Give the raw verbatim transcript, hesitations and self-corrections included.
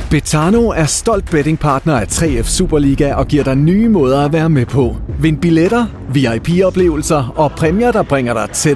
Betano er stolt bettingpartner af tre F Superliga og giver dig nye måder at være med på. Vind billetter, V I P-oplevelser og præmier, der bringer dig tæt